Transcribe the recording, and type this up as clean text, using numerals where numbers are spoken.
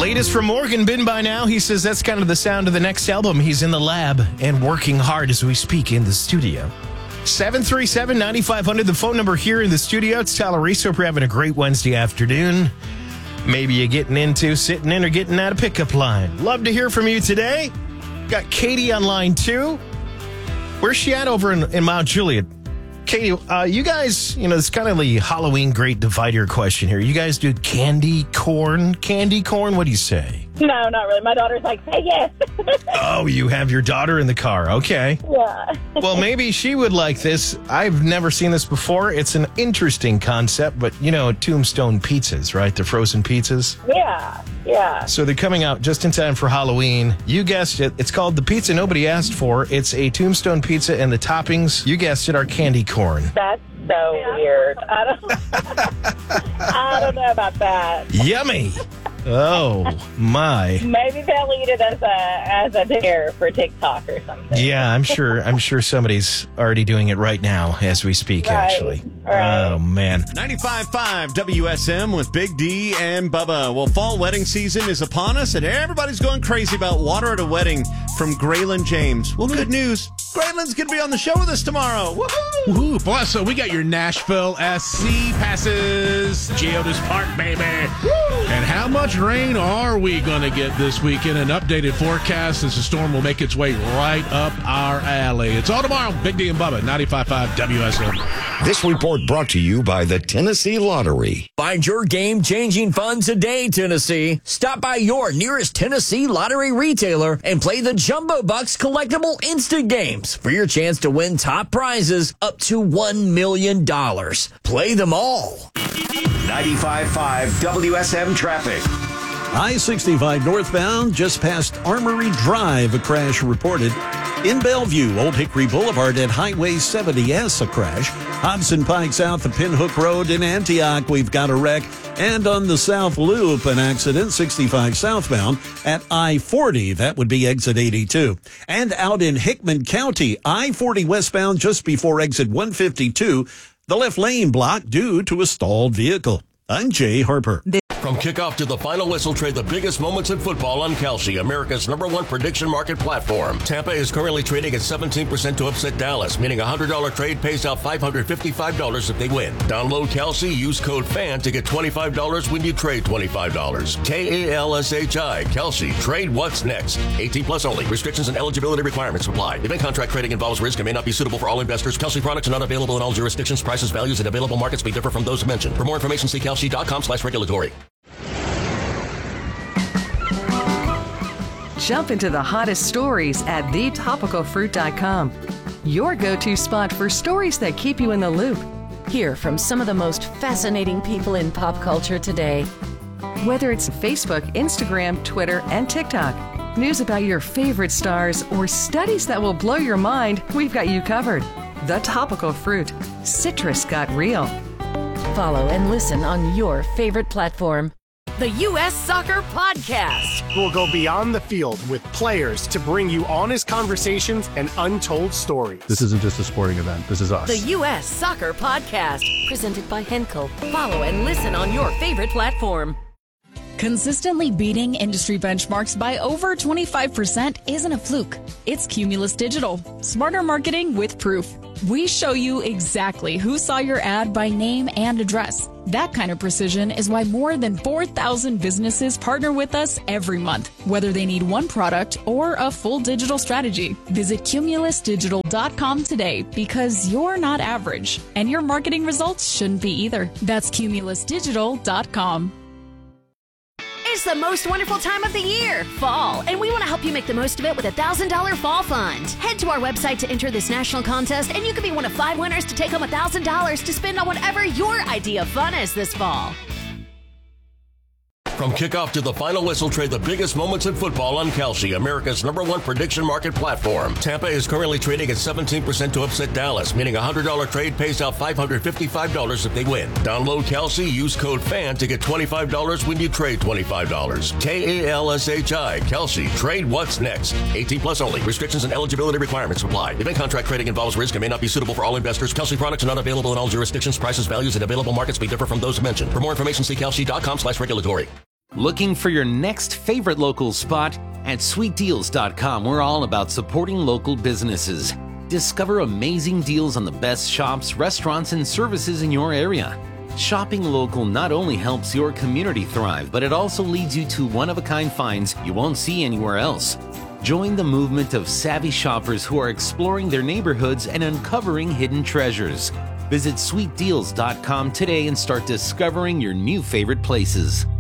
Latest from Morgan, been by now. He says that's kind of the sound of the next album. He's in the lab and working hard as we speak in the studio. 737-9500, the phone number here in the studio. It's Tyler Reese. Hope you're having a great Wednesday afternoon. Maybe you're getting into, sitting in, or getting out of pickup line. Love to hear from you today. Got Katie on line 2. Where's she at over in Mount Juliet? Katie, you guys, it's kind of the Halloween great divider question here. You guys do candy corn? Candy corn? What do you say? No, not really. My daughter's like, say yes. Oh, you have your daughter in the car. Okay. Yeah. Well, maybe she would like this. I've never seen this before. It's an interesting concept, but, Tombstone pizzas, right? The frozen pizzas. Yeah. So they're coming out just in time for Halloween. You guessed it. It's called the pizza nobody asked for. It's a Tombstone pizza, and the toppings, you guessed it, are candy corn. That's so weird. I don't know about that. Yummy. Oh, my. Maybe they'll eat it as a dare for TikTok or something. Yeah, I'm sure somebody's already doing it right now as we speak, actually. Right. Oh, man. 95.5 WSM with Big D and Bubba. Well, fall wedding season is upon us, and everybody's going crazy about water at a wedding from Graylin James. Well, good news. Graylin's going to be on the show with us tomorrow. Woohoo! Woohoo! Plus, so we got your Nashville SC passes. Geodis Park, baby. Woo! And how much rain are we going to get this weekend? An updated forecast as the storm will make its way right up our alley. It's all tomorrow. Big D and Bubba, 95.5 WSM. This report brought to you by the Tennessee Lottery. Find your game-changing fun today, Tennessee. Stop by your nearest Tennessee Lottery retailer and play the Jumbo Bucks collectible instant games for your chance to win top prizes up to $1 million. Play them all. 95.5 WSM traffic. I-65 northbound, just past Armory Drive, a crash reported. In Bellevue, Old Hickory Boulevard at Highway 70S, a crash. Hobson Pike south of Pinhook Road in Antioch, we've got a wreck. And on the South Loop, an accident, 65 southbound at I-40. That would be exit 82. And out in Hickman County, I-40 westbound just before exit 152, the left lane blocked due to a stalled vehicle. I'm Jay Harper. From kickoff to the final whistle, trade the biggest moments in football on Kalshi, America's #1 prediction market platform. Tampa is currently trading at 17% to upset Dallas, meaning a $100 trade pays out $555 if they win. Download Kalshi, use code FAN to get $25 when you trade $25. Kalshi, Kalshi, trade what's next. 18 plus only. Restrictions and eligibility requirements apply. Event contract trading involves risk and may not be suitable for all investors. Kalshi products are not available in all jurisdictions. Prices, values, and available markets may differ from those mentioned. For more information, see kalshi.com/regulatory. Jump into the hottest stories at thetopicalfruit.com. Your go-to spot for stories that keep you in the loop. Hear from some of the most fascinating people in pop culture today. Whether it's Facebook, Instagram, Twitter, and TikTok, news about your favorite stars, or studies that will blow your mind, we've got you covered. The Topical Fruit. Citrus got real. Follow and listen on your favorite platform. The U.S. Soccer Podcast. We'll go beyond the field with players to bring you honest conversations and untold stories. This isn't just a sporting event. This is us. The U.S. Soccer Podcast. Presented by Henkel. Follow and listen on your favorite platform. Consistently beating industry benchmarks by over 25% isn't a fluke. It's Cumulus Digital. Smarter marketing with proof. We show you exactly who saw your ad by name and address. That kind of precision is why more than 4,000 businesses partner with us every month, whether they need one product or a full digital strategy. Visit cumulusdigital.com today because you're not average, and your marketing results shouldn't be either. That's cumulusdigital.com. It's the most wonderful time of the year, fall, and we want to help you make the most of it with a $1,000 fall fund. Head to our website to enter this national contest, and you could be one of 5 winners to take home $1,000 to spend on whatever your idea of fun is this fall. From kickoff to the final whistle, trade the biggest moments in football on Kalshi, America's #1 prediction market platform. Tampa is currently trading at 17% to upset Dallas, meaning a $100 trade pays out $555 if they win. Download Kalshi, use code FAN to get $25 when you trade $25. Kalshi, Kalshi, trade what's next. 18 plus only. Restrictions and eligibility requirements apply. Event contract trading involves risk and may not be suitable for all investors. Kalshi products are not available in all jurisdictions. Prices, values, and available markets may differ from those mentioned. For more information, see kalshi.com/regulatory. Looking for your next favorite local spot? At sweetdeals.com, we're all about supporting local businesses. Discover amazing deals on the best shops, restaurants, and services in your area. Shopping local not only helps your community thrive, but it also leads you to one-of-a-kind finds you won't see anywhere else. Join the movement of savvy shoppers who are exploring their neighborhoods and uncovering hidden treasures. Visit sweetdeals.com today and start discovering your new favorite places.